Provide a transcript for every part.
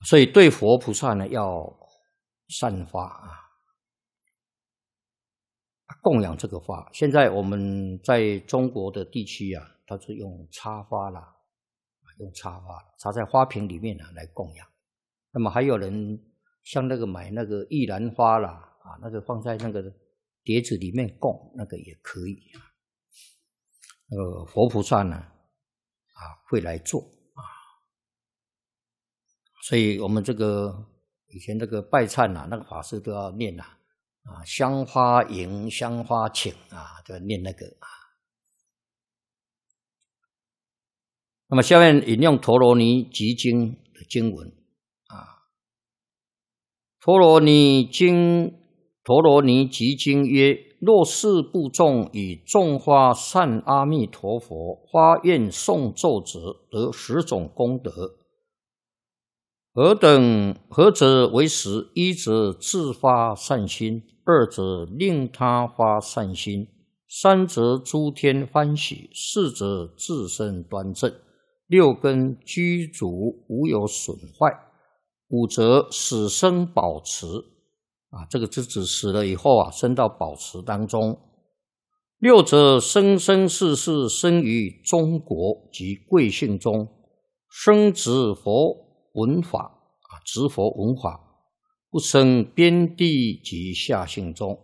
所以对佛菩萨呢要散发供养这个花。现在我们在中国的地区它是用插花啦，用插花插在花瓶里面来供养。那么还有人像那个买那个玉兰花啦那个放在那个碟子里面供，那个也可以佛菩萨呢会来做所以我们这个以前这个拜忏那个法师都要念香花迎香花请都要念那个那么下面引用陀罗尼集经的经文陀罗尼集经曰：若是部众以种花善阿弥陀佛，花愿诵咒者，得10种功德。何者为实？一则自发善心，二则令他发善心，三则诸天欢喜，四则自身端正，六根具足无有损坏，五则死生保持这个是指死了以后生到保持当中。六则生生世世生于中国及贵姓中，生执佛闻法执佛闻法，不生边地及下姓中。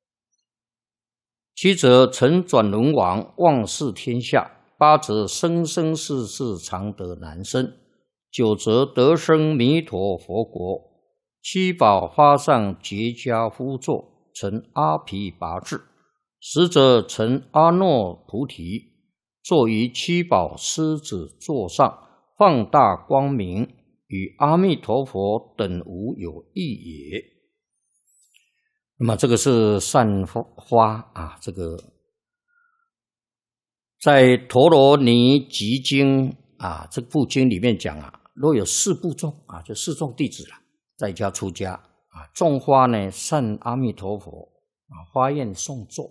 七则曾转轮王，望视天下。八则生生世世常得难生。九则得生弥陀佛国。七宝花上结跏趺坐，成阿毗跋致。十则成阿耨菩提，坐于七宝狮子座上，放大光明，与阿弥陀佛等无有异也。那么这个是散花这个在陀罗尼集经这部经里面讲若有4部众就4众弟子在家出家种花呢善阿弥陀佛花愿诵咒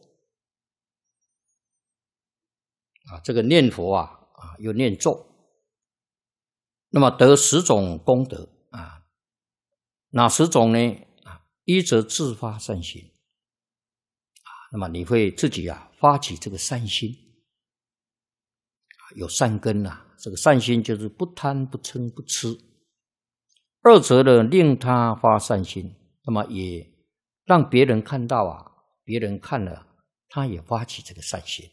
这个念佛又念咒，那么得10种功德哪10种呢？一则自发善心那么你会自己发起这个善心有善根这个善心就是不贪不嗔不痴。二则呢令他发善心，那么也让别人看到别人看了他也发起这个善心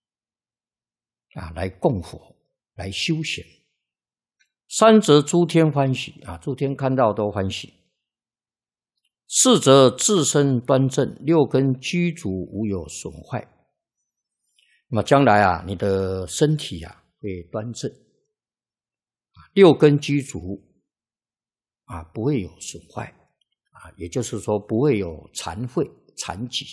来供佛来修行。三则诸天欢喜诸天看到都欢喜。四则自身端正，六根具足无有损坏。那么将来你的身体会端正六根具足不会有损坏也就是说不会有残废残疾。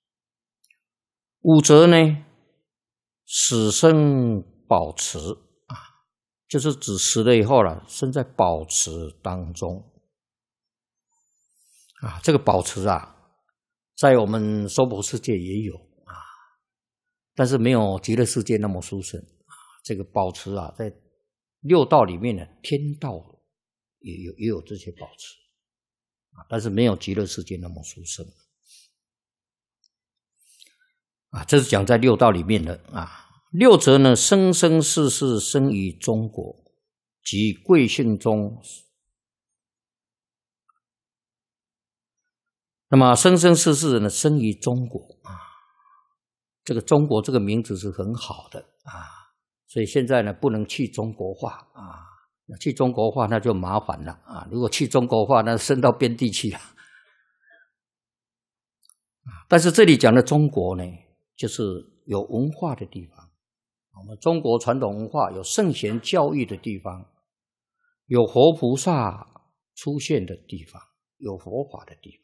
五则呢死生保持就是指死了以后生在保持当中这个保持在我们娑婆世界也有但是没有极乐世界那么殊胜这个保持在六道里面天道也有这些保持但是没有极乐世界那么殊胜这是讲在六道里面的六则呢生生世世生于中国及贵姓中。那么生生世世呢生于中国这个中国这个名字是很好的所以现在呢不能去中国化去中国化那就麻烦了如果去中国化那升到边地去了但是这里讲的中国呢就是有文化的地方，我们中国传统文化有圣贤教育的地方，有活菩萨出现的地方，有佛法的地方。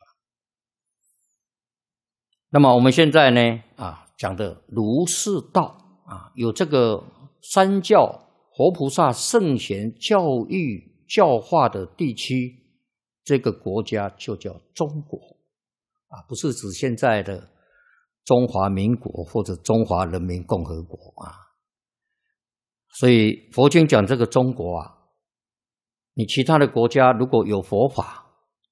那么我们现在呢讲的儒释道有这个三教活菩萨圣贤教育教化的地区，这个国家就叫中国不是指现在的中华民国或者中华人民共和国所以佛经讲这个中国你其他的国家如果有佛法，